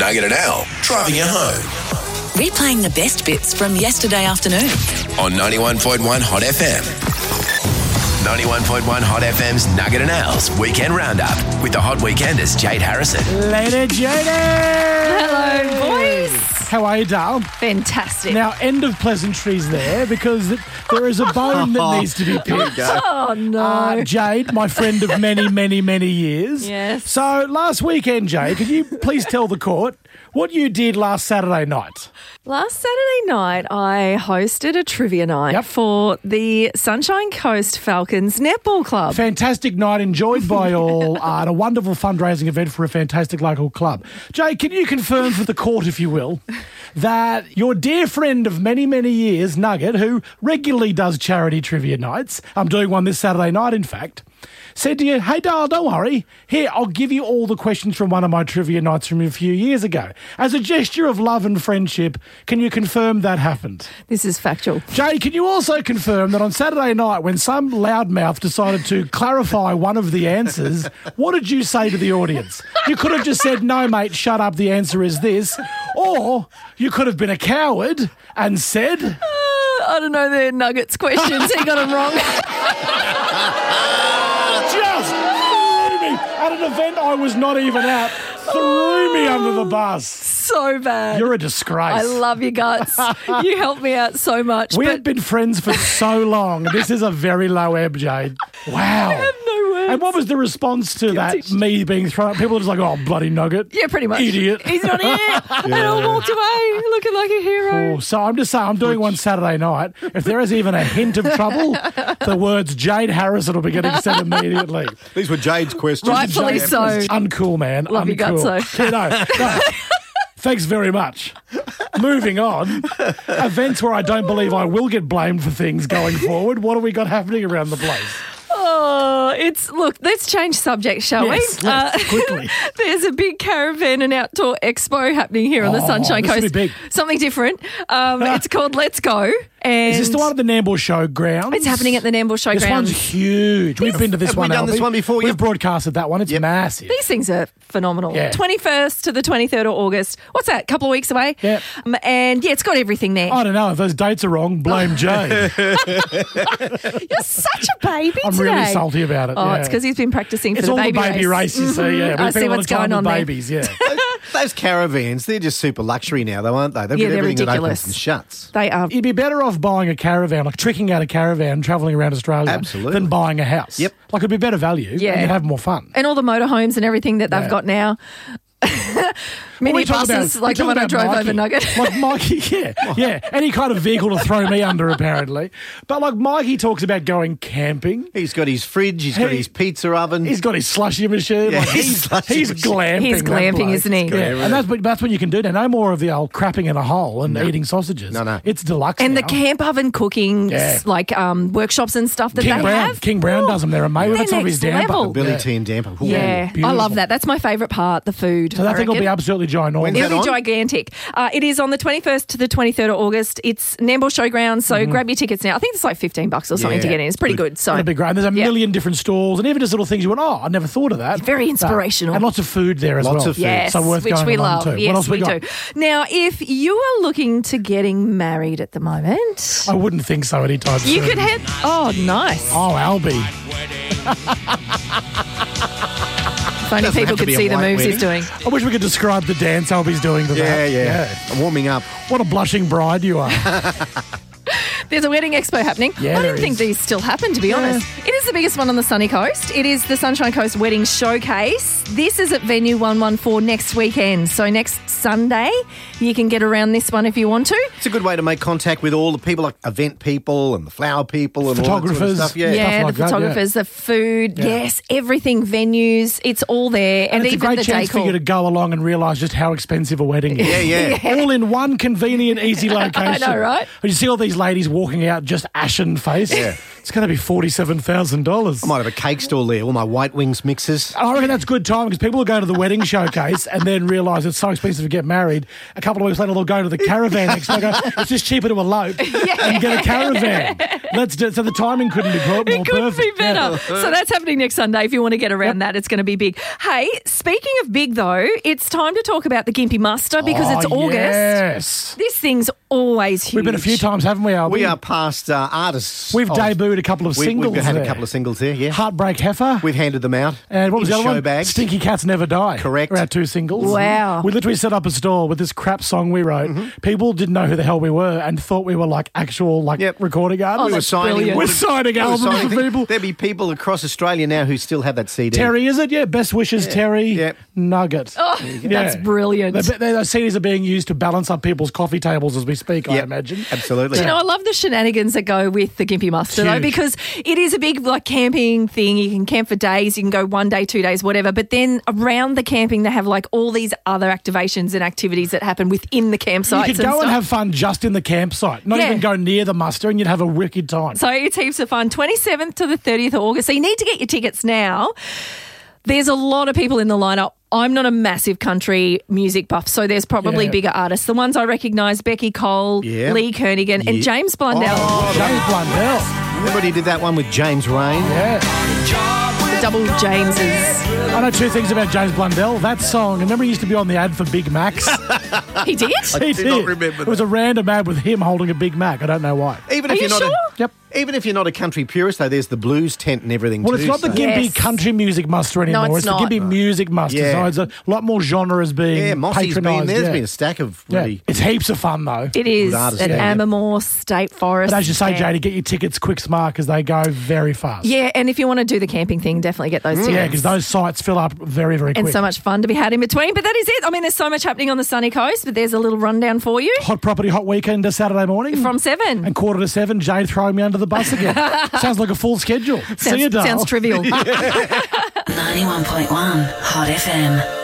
Nugget and Al, driving you home. Replaying the best bits from yesterday afternoon. On 91.1 Hot FM. 91.1 Hot FM's Nugget and Al's Weekend Roundup with the Hot Weekenders, Jade Harrison. Lady Jade! Hello, boys. How are you, Dale? Fantastic. Now, end of pleasantries there, because there is a bone that needs to be picked. Oh, no. Jade, my friend of many, many, many years. Yes. So, last weekend, Jade, could you please tell the court what you did last Saturday night? Last Saturday night, I hosted a trivia night for the Sunshine Coast Falcons Netball Club. Fantastic night, enjoyed by all, and a wonderful fundraising event for a fantastic local club. Jade, can you confirm for the court, if you will, that your dear friend of many, many years, Nugget, who regularly does charity trivia nights, I'm doing one this Saturday night, in fact, said to you, hey, Dale, don't worry. Here, I'll give you all the questions from one of my trivia nights from a few years ago. As a gesture of love and friendship, can you confirm that happened? This is factual. Jay, can you also confirm that on Saturday night, when some loudmouth decided to clarify one of the answers, what did you say to the audience? You could have just said, no, mate, shut up, the answer is this. Or you could have been a coward and said... I don't know the Nuggets questions. He got them wrong. Just threw me at an event I was not even at. Threw me under the bus. So bad. You're a disgrace. I love your guts. You helped me out so much. We had been friends for so long. This is a very low ebb, Jade. Wow. I have no words. And what was the response to that, me being thrown? People were just like, oh, bloody Nugget. Yeah, pretty much. Idiot. He's not here. And I walked away looking like a hero. Oh, so I'm just saying, I'm doing one Saturday night. If there is even a hint of trouble, the words Jade Harrison will be getting said immediately. These were Jade's questions. Rightfully so. Uncool, man. Love your guts, though. Yeah, no. Thanks very much. Moving on. Events where I don't believe I will get blamed for things going forward. What have we got happening around the place? Oh, look, let's change subject, shall we? Let's, quickly. There's a big caravan and outdoor expo happening here on the Sunshine Coast. This will be big. Something different. It's called Let's Go. And is this the one at the Nambour Showgrounds? It's happening at the Nambour Showgrounds. This one's huge. We've been to this one. Have we done this one before? We've broadcasted that one. It's massive. These things are phenomenal. Yeah. 21st to the 23rd of August. What's that? A couple of weeks away? Yeah. And it's got everything there. I don't know. If those dates are wrong, blame Jay. You're such a baby I'm today. really salty about it. Oh, it's because he's been practicing for the baby race. It's all the baby race, you see. Yeah. I see what's going on there. Babies, yeah. Those caravans, they're just super luxury now, though, aren't they? They've Yeah, got they're everything that ridiculous. opens and shuts. They are. You'd be better off buying a caravan, like tricking out a caravan, travelling around Australia, Absolutely. than buying a house. Yep. Like, it'd be better value, Yeah. and you'd have more fun. And all the motorhomes and everything that they've Yeah. got now. Mini buses like the one I drove over Nugget. Like Mikey, yeah. Any kind of vehicle to throw me under, apparently. But like Mikey talks about going camping. He's got his fridge, he's got his pizza oven. He's got his slushy machine. Yeah, Like, his he's slushy glamping. He's that glamping, bloke. isn't he? Yeah, and that's what you can do now. No more of the old crapping in a hole and eating sausages. No. It's deluxe And now. the camp oven cooking, Yeah. like workshops and stuff that King they Brown. have. King Brown does them there, mate. They're That's off his next damper. level. Billy T and Damper. Ooh. Yeah, I beautiful. love that. That's my favourite part, the food. So that thing will be absolutely ginormous. When's It'll that be on? gigantic. It is on the 21st to the 23rd of August. It's Nambour Showgrounds, so grab your tickets now. I think it's like $15 or something to get in. It's pretty good. So That'd be great. And there's a million different stalls and even just little things you went, I never thought of that. Very inspirational. And lots of food there as well. Lots of food. Yes, So worth which going we along love. to. Yes, What else we do. got? Now, if you are looking to getting married at the moment, I wouldn't think so anytime soon. you could head. Oh, nice. Oh, Albie. If only Doesn't people have to could be a see the white moves he's wedding. doing. I wish we could describe the dance Albie's doing to that. Yeah. I'm warming up. What a blushing bride you are. There's a wedding expo happening. Yeah, I there don't think is. these still happen, to be honest. It is the biggest one on the sunny coast. It is the Sunshine Coast Wedding Showcase. This is at Venue 114 next weekend. So next Sunday, you can get around this one if you want to. It's a good way to make contact with all the people, like event people and the flower people and all that sort of Photographers. stuff. Yeah. Yeah, Stuff like the that, photographers, the food, yes, everything, venues, it's all there. And it's a even great the chance for decor. you to go along and realise just how expensive a wedding is. Yeah. All in one convenient, easy location. I know, right? And you see all these ladies walking out just ashen faced. Yeah. It's going to be $47,000. I might have a cake stall there, all my White Wings mixes. I reckon that's good time because people will go to the wedding showcase and then realise it's so expensive to get married. A couple of weeks later, they'll go to the caravan next week. It's just cheaper to elope and get a caravan. Let's do it. So the timing couldn't be more It couldn't perfect. be better. So that's happening next Sunday. If you want to get around that, it's going to be big. Hey, speaking of big, though, it's time to talk about the Gympie Muster because it's August. Yes. This thing's always huge. We've been a few times, haven't we, Albie? We are past artists. We've debuted a couple of singles We've had there. a couple of singles there, yeah. Heartbreak Heifer. We've handed them out. And what was the in other show one? bags. Stinky Cats Never Die. Correct. We're our 2 singles. Wow. We literally set up a store with this crap song we wrote. People didn't know who the hell we were and thought we were like actual recording artists. We were that's signing. brilliant. We're signing albums for people. There'd be people across Australia now who still have that CD. Terry, is it? Yeah, Best Wishes, Terry. Yep. Nugget. Oh, that's brilliant. Those CDs are being used to balance up people's coffee tables as we speak, I Yep. imagine. Absolutely. Do you know, I love the shenanigans that go with the Gympie Muster, though, Huge. because it is a big like camping thing. You can camp for days, you can go 1 day, 2 days, whatever. But then around the camping, they have like all these other activations and activities that happen within the campsites. You could go and have fun just in the campsite, not Yeah. even go near the muster, and you'd have a wicked time. So it's heaps of fun. 27th to the 30th of August. So you need to get your tickets now. There's a lot of people in the lineup. I'm not a massive country music buff, so there's probably Yeah. bigger artists. The ones I recognise, Becky Cole, Yeah. Lee Kernaghan, and Yeah. James Blundell. James Blundell. Remember he did that one with James Rain? Yeah. Double Jameses. I know 2 things about James Blundell. That song, remember he used to be on the ad for Big Macs? He did? He do not remember It was a random ad with him holding a Big Mac. I don't know why. Even Are if you you're not sure? Yep. Even if you're not a country purist, though, there's the blues tent and everything Well, too. it's not the so- Gympie Yes. country music muster anymore. it's it's not. the Gympie music muster. Yeah. So it's a lot more genres being Yeah, Mossy's been patronised. there's yeah. been a stack of Yeah. really. It's heaps of fun, though. It is artists, at yeah. Ambermore State Forest. But as you say, Yeah. Jade, get your tickets quick smart because they go very fast. Yeah, and if you want to do the camping thing, definitely get those tickets. Yeah, because those sites fill up very, very and quick. so much fun to be had in between. But that is it. I mean, there's so much happening on the sunny coast, but there's a little rundown for you. Hot property, hot weekend to Saturday morning. From 7. And 6:45, Jade throwing me under the bus again. Sounds like a full schedule. See you, doll. Sounds trivial. 91.1 Hot FM.